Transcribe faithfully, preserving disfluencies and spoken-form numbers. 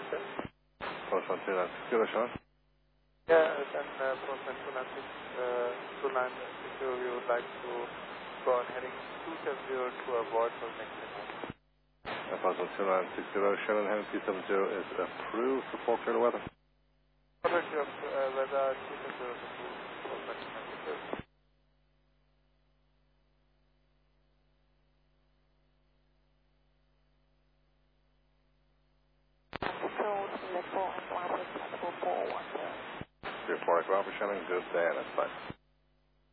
Post one two nine six zero, Sean. Yeah, then uh, Post one two nine six zero, we would like to go on heading two seven zero to avoid for maximum. Uh, Post one two nine six zero, Shannon, heading two seven zero is approved for four clear to weather. Order to uh, weather two seven zero to Post one two nine six zero. Control, four and one, four one. three four, Robert, Shannon, good day, and it's fine.